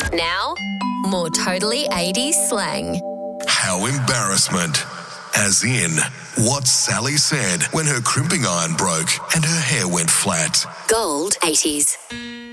Now, more totally 80s slang. How embarrassment. As in, what Sally said when her crimping iron broke and her hair went flat. Gold 80s.